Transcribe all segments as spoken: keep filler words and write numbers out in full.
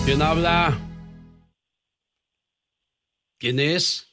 ¿Quién habla? ¿Quién es?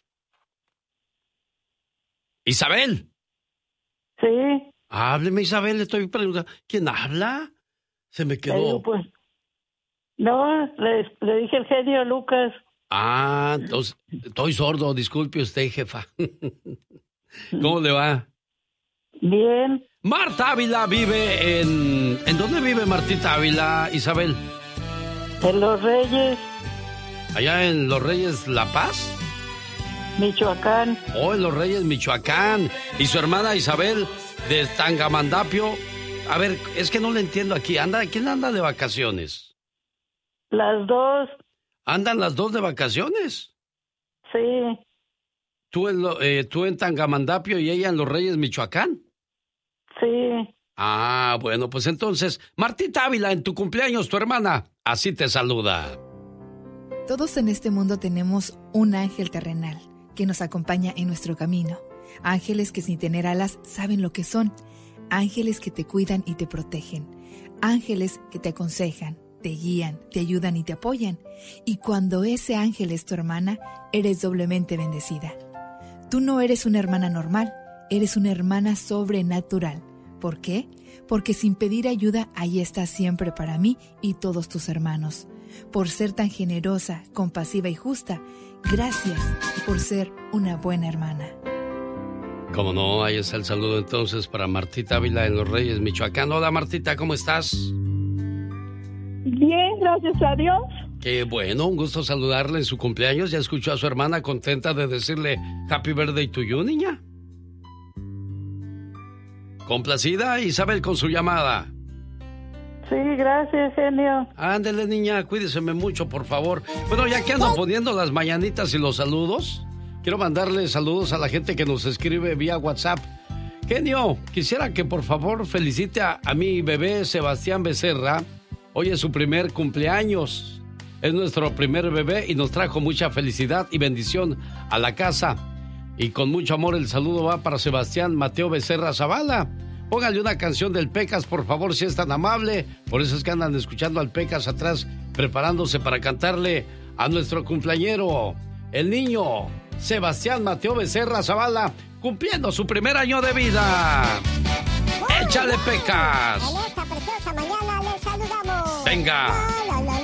¿Isabel? Sí. Hábleme, Isabel, le estoy preguntando. ¿Quién habla? Se me quedó. Eh, pues, no, le, le dije el genio Lucas. Ah, entonces, estoy sordo, disculpe usted, jefa. ¿Cómo le va? Bien. Marta Ávila vive en... ¿En dónde vive Martita Ávila, Isabel? En Los Reyes. ¿Allá en Los Reyes La Paz? Michoacán. Oh, en Los Reyes, Michoacán. ¿Y su hermana Isabel de Tangamandapio? A ver, es que no le entiendo aquí. Anda, ¿quién anda de vacaciones? Las dos. ¿Andan las dos de vacaciones? Sí. ¿Tú en, lo, eh, tú en Tangamandapio y ella en Los Reyes, Michoacán? Sí. Ah, bueno, pues entonces, Martita Ávila, en tu cumpleaños, tu hermana, así te saluda. Todos en este mundo tenemos un ángel terrenal que nos acompaña en nuestro camino. Ángeles que sin tener alas saben lo que son. Ángeles que te cuidan y te protegen. Ángeles que te aconsejan, te guían, te ayudan y te apoyan. Y cuando ese ángel es tu hermana, eres doblemente bendecida. Tú no eres una hermana normal, eres una hermana sobrenatural. ¿Por qué? Porque sin pedir ayuda, ahí estás siempre para mí y todos tus hermanos. Por ser tan generosa, compasiva y justa, gracias por ser una buena hermana. Cómo no, ahí está el saludo entonces para Martita Ávila en Los Reyes, Michoacán. Hola Martita, ¿cómo estás? Bien, gracias a Dios. Qué bueno, un gusto saludarle en su cumpleaños. ¿Ya escuchó a su hermana contenta de decirle Happy Birthday to you, niña? ¿Complacida, Isabel, con su llamada? Sí, gracias, genio. Ándele, niña, cuídeseme mucho, por favor. Bueno, ya que ando poniendo las mañanitas y los saludos, quiero mandarle saludos a la gente que nos escribe vía WhatsApp. Genio, quisiera que por favor felicite a, a mi bebé Sebastián Becerra. Hoy es su primer cumpleaños. Es nuestro primer bebé y nos trajo mucha felicidad y bendición a la casa. Y con mucho amor el saludo va para Sebastián Mateo Becerra Zavala. Póngale una canción del Pecas, por favor, si es tan amable. Por eso es que andan escuchando al Pecas atrás, preparándose para cantarle a nuestro cumpleañero, el niño Sebastián Mateo Becerra Zavala, cumpliendo su primer año de vida. ¡Échale, Pecas! En esta preciosa mañana les saludamos. Venga.